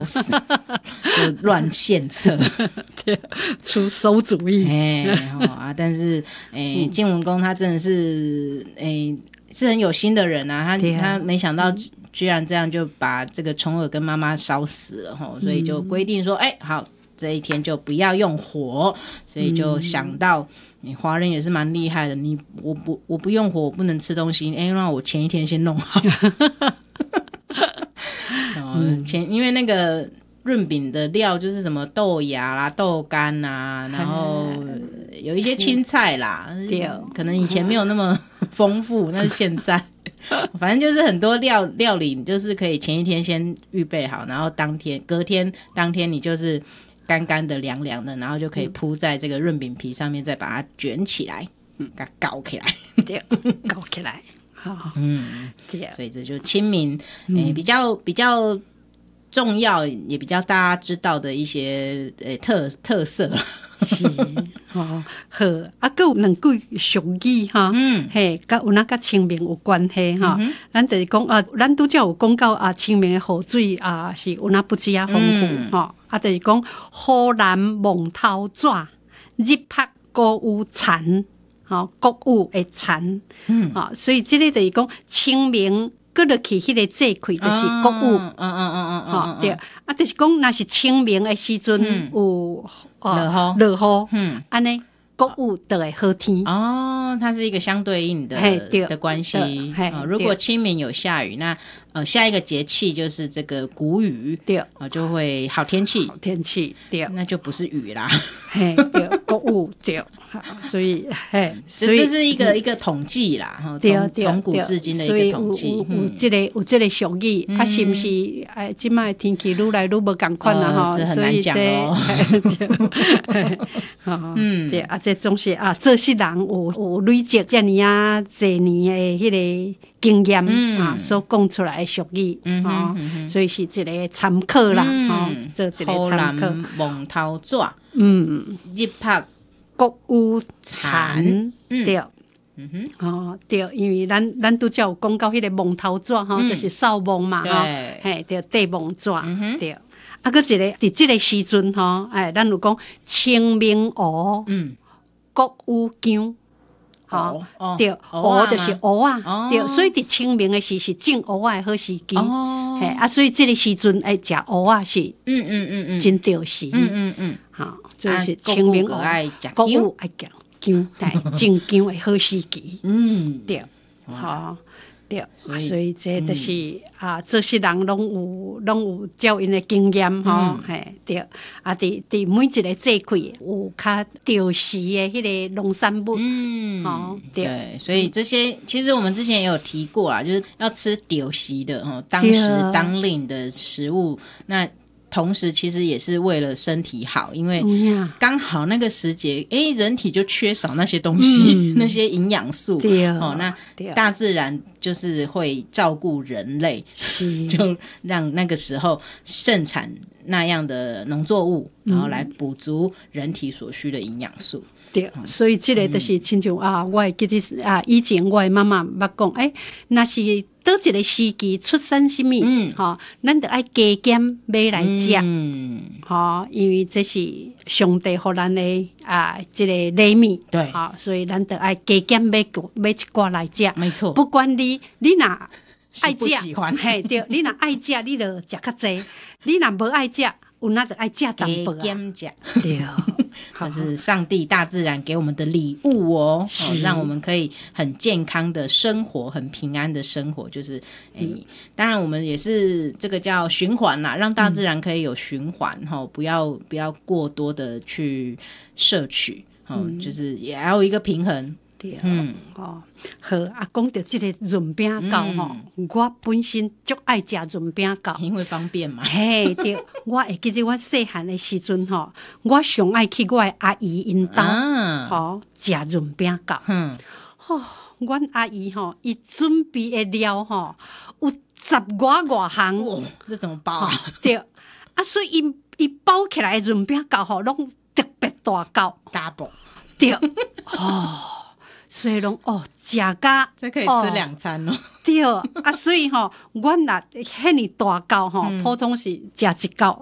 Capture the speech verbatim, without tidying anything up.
就乱献策， 出馊主意。 哎、哦、啊，但是哎，晋文公他真的是哎是很有心的人啊，他啊他没想到居然这样就把这个重耳跟妈妈烧死了哈，所以就规定说，哎、好。这一天就不要用火，所以就想到你华人也是蛮厉害的，你我不我不用火，我不能吃东西，哎，那我前一天先弄好。嗯，前因为那个润饼的料就是什么豆芽啦、豆干啦，然后有一些青菜啦，可能以前没有那么丰富，那是现在。反正就是很多料料理，你就是可以前一天先预备好，然后当天隔天当天你就是干干的凉凉的，然后就可以铺在这个润饼皮上面，再把它卷起来，嗯，给它搞起来， 对，搞起来，好， 嗯， 对， 所以这就清明，诶、欸，比较比较重要，也比较大家知道的一些诶、欸、特特色。 是，哦，好，啊，还有两句俗语哈，嗯，嘿，甲有那甲清明有关系哈，嗯、咱就是讲啊，咱拄则有讲到啊，清明的雨水啊是有那不止啊丰富哈，啊，就是讲火燃蒙头纸，日拍歌有蝉，哈，歌有会蝉，嗯，啊，所以这个就是讲清明。搁落去迄个节气就是国雨，嗯嗯嗯嗯嗯，对，啊，就是讲那是清明的时阵有落雨， 落雨，嗯，安尼国雨就会好天。 哦，它是一个相对应的的关系。哦，如果清明有下雨，那呃下一个节气就是这个谷雨，对，啊就会好天气， 好天气，对， 那就不是雨啦。 嘿，对，国雨对。所以，嘿， 所以这是一个、嗯、一个统计啦，从从古至今的一个统计。 有有这个有这个俗语，嗯、啊，是不是？哎，今麦天气愈来愈无共款啦，哈、 哦，这很难讲哦。 嗯，对啊，这总是啊，做事人有有累积这么啊多年的迄个经验、嗯、啊，所讲出来的俗语，嗯哼嗯哼，所以是一个参考啦，哈、嗯，做一个参考。 蒙头纸， 嗯， 日拍。 国有蝉，对，嗯哼，哦，对，因为咱咱拄则有讲到迄个蒙头纸吼，嗯、就是扫墓嘛，吼，嘿，对，戴蒙纸，嗯、对，啊，搁一个伫即个时阵吼，哎，咱有讲清明芋，嗯，国有姜，吼、哦，对，芋就是芋啊，哦、对，所以伫清明的时是种芋仔的好时机，哦，嘿，啊，所以即个时阵爱食芋仔是，嗯嗯嗯嗯，真着时，嗯嗯嗯，好。就是清明爱食姜，爱食姜，但种姜的好时机。嗯，对，好，对，所以这就是啊，这些人拢有拢有照因的经验吼，嘿，对，啊，伫伫每一个节气有较着时的迄个农产物，嗯， 好，对，所以这些其实我们之前也有提过啊，就是要吃着时的哈，当时当令的食物，那。同时其实也是为了身体好，因为刚好那个时节，哎、欸，人体就缺少那些东西，嗯、那些营养素。对哦，那大自然就是会照顾人类，就让那个时候盛产那样的农作物，然后来补足人体所需的营养素。 对，所以这个就是亲像、嗯、啊，我会记得啊，以前我的妈妈捌讲，诶，那是倒一个时期出产什么，嗯，吼、哦，咱就爱加减买来食，嗯，吼、哦，因为这是上帝给咱的啊，这个礼物， 对， 好、哦，所以咱就爱加减买买一寡来食， 没错， 不管你你哪爱食，喜欢嘿，对，你哪爱食，你就食较济，你哪无爱食。有那就爱食淡薄啊，对， 这是上帝大自然给我们的礼物哦，哦让我们可以很健康的生活，很平安的生活。就是，哎、嗯，当然我们也是这个叫循环啦，让大自然可以有循环哈、嗯，不要不要过多的去摄取，哦、嗯，就是也要有一个平衡。 对，嗯，哦，好啊，讲到这个润饼糕吼、嗯，我本身足爱食润饼糕， 因为方便嘛。 嘿，对，我会记得我细汉的时阵吼，我上爱去我的阿姨因兜，吼食润饼糕。嗯，哦，阮阿姨吼，伊准备的料吼有十外外项， 哦，这怎么包啊？ 对，啊，所以伊伊包起来的润饼糕吼，拢特别大包 ，double， 对，哦。 所以拢哦，食甲这可以吃两餐哦。 对啊，所以吼，阮若遐尼大狗吼，普通是食一狗